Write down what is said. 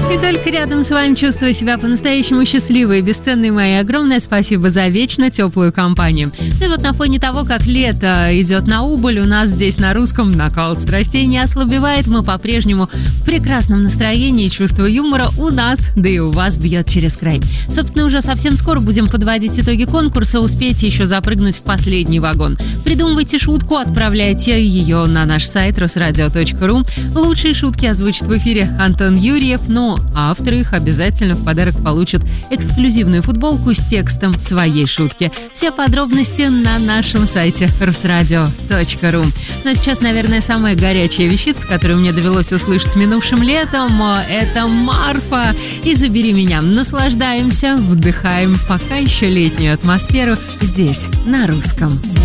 И только рядом с вами чувствую себя по-настоящему счастливой. Бесценные мои, огромное спасибо за вечно теплую компанию. Ну и вот на фоне того, как лето идет на убыль, у нас здесь на русском накал страстей не ослабевает. Мы по-прежнему в прекрасном настроении, чувство юмора у нас, да и у вас бьет через край. Собственно, уже совсем скоро будем подводить итоги конкурса. Успейте еще запрыгнуть в последний вагон. Придумывайте шутку, отправляйте ее на наш сайт rosradio.ru. Лучшие шутки озвучит в эфире Антон Юрьев, но авторы их обязательно в подарок получат эксклюзивную футболку с текстом своей шутки. Все подробности на нашем сайте rosradio.ru. Ну а сейчас, наверное, самая горячая вещица, которую мне довелось услышать минувшим летом, это Марфа и «Забери меня». Наслаждаемся, вдыхаем пока еще летнюю атмосферу здесь, на русском.